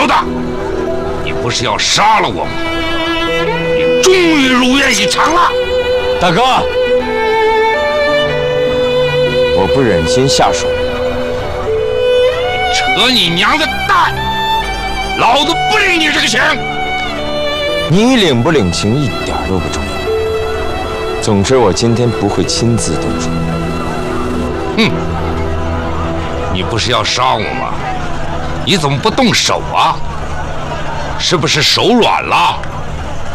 小子，你不是要杀了我吗？你终于如愿以偿了。 大哥，我不忍心下手。 扯你娘的蛋！老子不领你这个情。 你领不领情一点都不重要。总之，我今天不会亲自动手。 哼！你不是要杀我吗？你怎么不动手啊？是不是手软了？